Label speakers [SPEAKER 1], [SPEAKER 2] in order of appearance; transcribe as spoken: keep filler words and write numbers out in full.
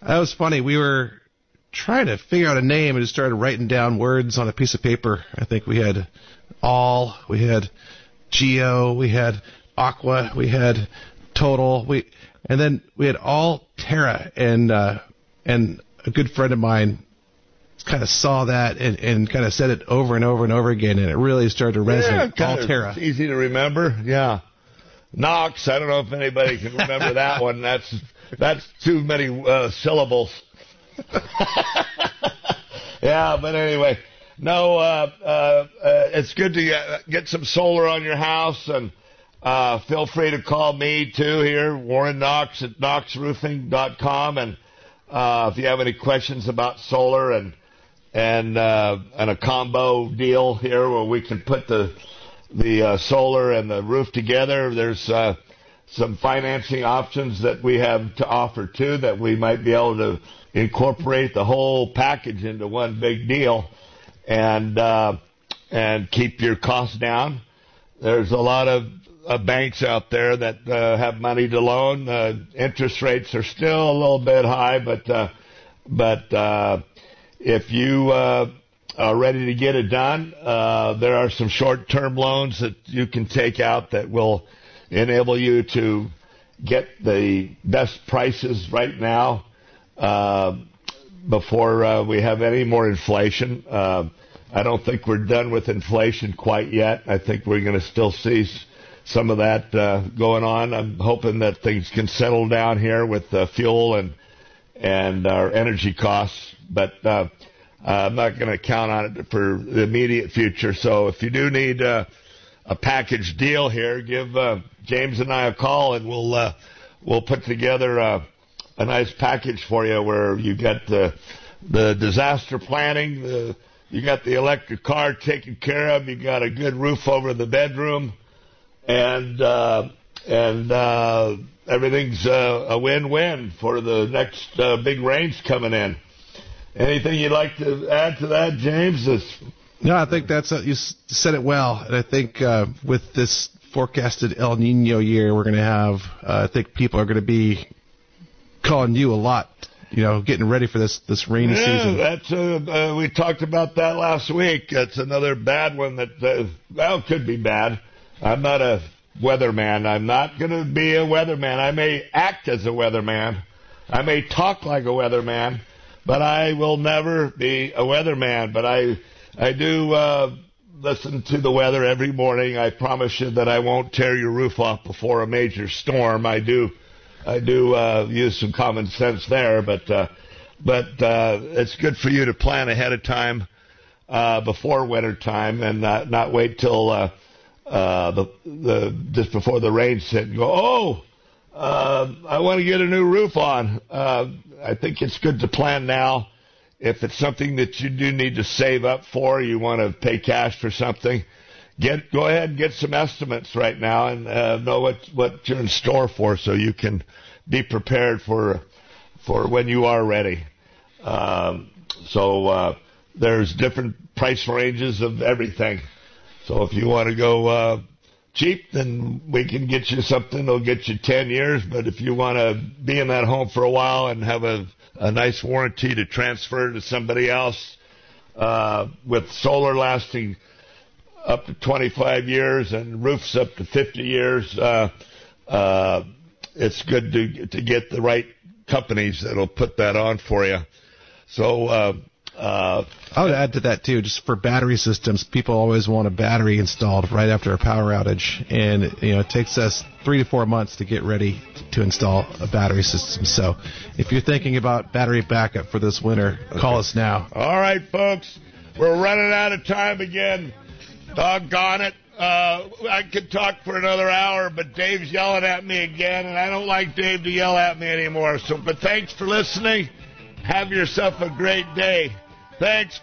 [SPEAKER 1] That was funny. We were trying to figure out a name and just started writing down words on a piece of paper. I think we had all, we had Geo, we had Aqua, we had Total, we, and then we had all Terra, and uh, and a good friend of mine kind of saw that and, and kind of said it over and over and over again, and it really started to resonate.
[SPEAKER 2] Yeah,
[SPEAKER 1] all Terra.
[SPEAKER 2] It's easy to remember. Yeah. Nox, I don't know if anybody can remember that one. That's that's too many uh, syllables. Yeah, but anyway, no, uh, uh, uh, it's good to get, get some solar on your house, and uh, feel free to call me too here, Warren Knox at knox roofing dot com, and uh, if you have any questions about solar and and uh, and a combo deal here where we can put the the uh, solar and the roof together, there's uh, some financing options that we have to offer too, that we might be able to incorporate the whole package into one big deal and uh, and keep your costs down. There's a lot of uh, banks out there that uh, have money to loan. Uh, interest rates are still a little bit high, but uh, but uh, if you uh, are ready to get it done, uh, there are some short-term loans that you can take out that will enable you to get the best prices right now uh, before uh, we have any more inflation. Uh, I don't think we're done with inflation quite yet. I think we're going to still see s- some of that uh, going on. I'm hoping that things can settle down here with uh, fuel and and our energy costs, but uh, I'm not going to count on it for the immediate future. So if you do need uh, a package deal here, give uh, James and I a call, and we'll uh, we'll put together a, a nice package for you where you get the the disaster planning, the, you got the electric car taken care of, you got a good roof over the bedroom, and uh, and uh, everything's uh, a win-win for the next uh, big rains coming in. Anything you'd like to add to that, James? It's,
[SPEAKER 1] No, I think that's a, you s- said it well, and I think uh, with this forecasted El Nino year, we're going to have. Uh, I think people are going to be calling you a lot, you know, getting ready for this this rainy
[SPEAKER 2] yeah,
[SPEAKER 1] season.
[SPEAKER 2] That's uh, uh, we talked about that last week. That's another bad one that uh, well could be bad. I'm not a weatherman. I'm not going to be a weatherman. I may act as a weatherman. I may talk like a weatherman, but I will never be a weatherman. But I. I do uh, listen to the weather every morning. I promise you that I won't tear your roof off before a major storm. I do, I do uh, use some common sense there, but uh, but uh, it's good for you to plan ahead of time uh, before winter time and not, not wait till uh, uh, the the just before the rains hit and go. Oh, uh, I want to get a new roof on. Uh, I think it's good to plan now. If it's something that you do need to save up for, you want to pay cash for something, get go ahead and get some estimates right now and uh, know what, what you're in store for, so you can be prepared for for when you are ready. Um, so uh, there's different price ranges of everything. So if you want to go uh, cheap, then we can get you something that'll get you ten years. But if you want to be in that home for a while and have a a nice warranty to transfer to somebody else, uh, with solar lasting up to twenty-five years and roofs up to fifty years, uh, uh, it's good to to get the right companies that'll put that on for you. So uh, uh,
[SPEAKER 1] I would add to that too, just for battery systems, people always want a battery installed right after a power outage, and you know it takes us three to four months to get ready to install a battery system. So if you're thinking about battery backup for this winter, okay, call us now.
[SPEAKER 2] All right, folks, we're running out of time again. Doggone it. Uh, I could talk for another hour, but Dave's yelling at me again, and I don't like Dave to yell at me anymore. So, but thanks for listening. Have yourself a great day. Thanks.